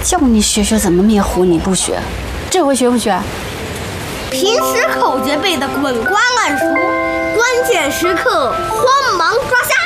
叫你学学怎么灭狐，你不学，这回学不学？ 平时口诀背得滚瓜烂熟，关键时刻慌忙抓瞎。